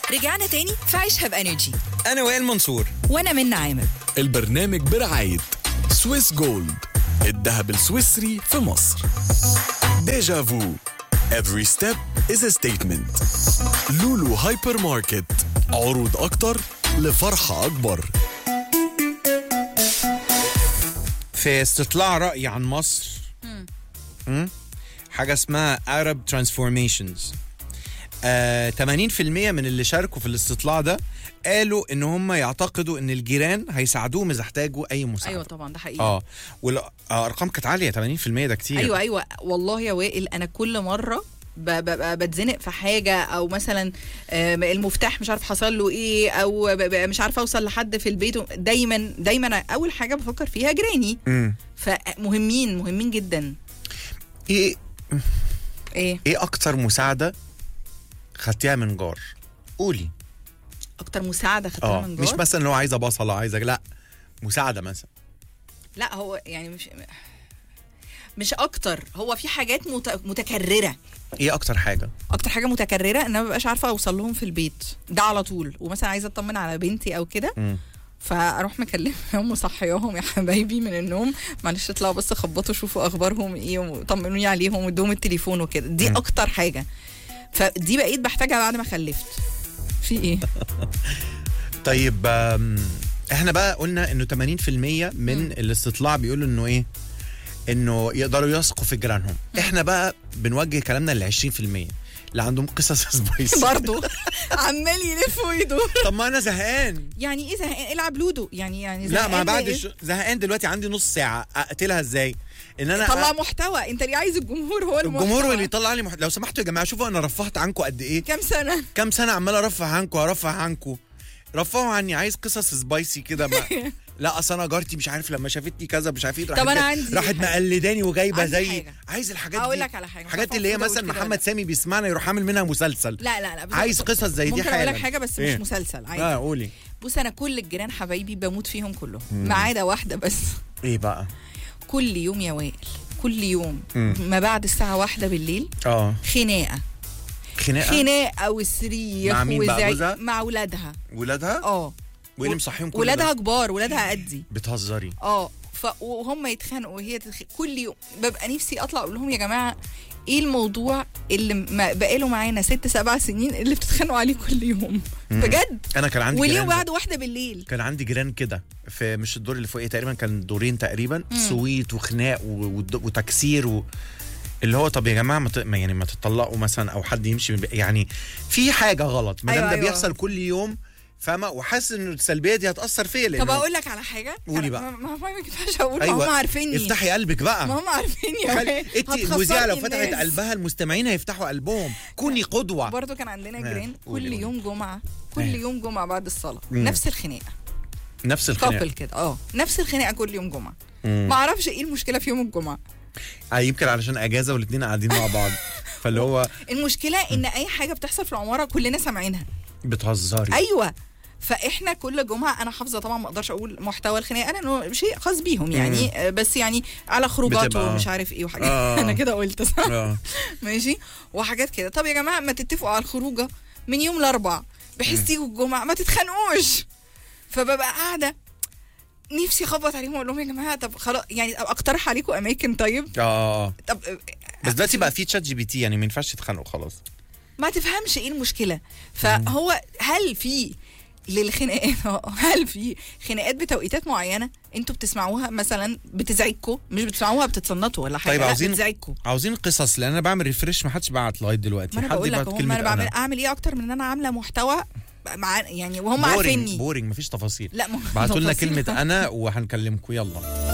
رجعنا تاني في عيشها بانرجي. أنا وائل منصور. وانا منى عامر. البرنامج برعاية سويس جولد، الذهب السويسري في مصر. ديجا فو Every step is a statement. لولو هايبر ماركت، عروض أكتر لفرحة أكبر. في استطلاع رأي عن مصر حاجة اسمها Arab Transformations، 80% من اللي شاركوا في الاستطلاع ده قالوا ان هم يعتقدوا ان الجيران هيساعدوهم اذا احتاجوا اي مساعده. ايوه طبعا ده حقيقي. والارقام كانت عاليه، 80% ده كتير. ايوه والله يا وائل، انا كل مره بتزنق في حاجه، او مثلا المفتاح مش عارف حصل له ايه، او مش عارفه اوصل لحد في البيت، دايما اول حاجه بفكر فيها جيراني. فمهمين جدا. ايه اكتر مساعده خدتيها من جار؟ قولي. اكتر مساعده خدتها من جار؟ مش مثلا لو عايزه بصله عايزه، لا مساعده مثلا. لا هو يعني مش اكتر، هو في حاجات متكرره. ايه اكتر حاجه متكرره؟ ان انا ما ببقاش عارفه اوصل لهم في البيت ده على طول، ومثلا عايزه اطمن على بنتي او كده، فاروح مكلمهم وصحياهم يا حبايبي من النوم، معلش اطلعوا بس خبطوا شوفوا اخبارهم ايه وطمنوني عليهم وادوهم التليفون وكده. دي اكتر حاجه، فدي بقيت بحتاجها بعد ما خلفت. في ايه؟ طيب احنا بقى قلنا انه 80% من الاستطلاع بيقولوا انه ايه، انه يقدروا يثقوا في جيرانهم. احنا بقى بنوجه كلامنا ل 20% اللي عندهم قصص سبايسي برضو عمال يلف ويدور. طب ما انا زهقان. يعني ايه زهقان؟ العب لودو يعني لا ما بعد زهقان دلوقتي، عندي نص ساعه اقتلها ازاي؟ ان انا طلع محتوى. انت اللي عايز الجمهور هو الجمهور اللي يطلع لي لو سمحتوا يا جماعه شوفوا انا رفهت عنكم قد ايه. كام سنه عمال ارفه عنكم رفعوا عني. عايز قصص سبايسي كده لا اصل انا جارتي مش عارف لما شافتني كذا مش عارف ايه، طب انا عندي راحت مقلداني وجايبه زي عايز الحاجات دي. اقول لك على حاجه، الحاجات اللي هي مثلا محمد سامي بيسمعنا يروح عامل منها مسلسل. لا عايز قصص زي دي. ممكن اقول لك حاجه بس مش مسلسل عادي. قولي. بص انا كل الجيران حبايبي بموت فيهم كلهم ما عدا واحده بس. ايه بقى؟ كل يوم يا وائل، كل يوم ما بعد الساعه 1 بالليل خناقه وصريخ وزعيق مع ولادها. واللي مصحيهم كل ولادها كبار، ولادها قدي. بتهزري؟ وهم يتخانقوا وهي كل يوم. ببقى نفسي اطلع اقول لهم يا جماعه ايه الموضوع اللي بقاله معانا 6-7 سنين اللي بتتخانقوا عليه كل يوم؟ بجد. انا كان عندي وليه بعد 1 بالليل كان عندي جيران كده في مش الدور اللي فوقيه تقريبا، كان دورين تقريبا، سويت وخناق وتكسير اللي هو طب يا جماعه ما تطلقوا مثلا، او حد يمشي يعني في حاجه غلط ما دام ده بيحصل كل يوم، فاهمه؟ وحاسس ان السلبيه دي هتاثر فيا. طب اقول لك على حاجه. قولي بقى. ما ينفعش اقول. هم عارفيني. افتحي قلبك بقى. ما هم عارفيني يا انت المذيعه لو فتحت قلبها المستمعين هيفتحوا قلبهم. كوني قدوه. برضو كان عندنا جيران كل يوم جمعه، كل يوم جمعه بعد الصلاه نفس الخناقه كابل كده. نفس الخناقه كل يوم جمعه. ما اعرفش ايه المشكله في يوم الجمعه. يمكن علشان اجازه والاثنين قاعدين مع بعض. فاللي هو المشكله ان اي حاجه بتحصل في العماره كلنا سامعينها. بتهزري؟ ايوه. فاحنا كل جمعه انا حافظه طبعا، ما اقدرش اقول محتوى الخناقه لانه شيء خاص بيهم يعني، بس يعني على خروجات ومش عارف ايه وحاجات. انا كده قلت صح. ماشي وحاجات كده. طب يا جماعه ما تتفقوا على الخروجه من يوم الاربعاء بحيث تيجوا الجمعه ما تتخانقوش. فببقى قاعده نفسي اخبط عليهم واقول لهم يا جماعه طب خلاص يعني اقترح عليكم اماكن. طيب طب بس دلوقتي بقى في تشات جي بي تي يعني ما ينفعش تتخانقوا خلاص. ما تفهمش ايه المشكله. فهو هل في للخناقات هل في خناقات بتوقيتات معينه انتوا بتسمعوها مثلا بتزعجكم؟ مش بتسمعوها بتصنطوا ولا حاجه؟ طيب بتزعجكم. عاوزين قصص، لان انا بعمل ريفرش ما حدش بعت لغايه دلوقتي. ما انا بقول لك انا بعمل اعمل ايه اكتر من ان انا عامله محتوى مع يعني وهم عارفيني. بورينج مفيش تفاصيل. لا بعتوا لنا كلمه انا وهنكلمكم. يلا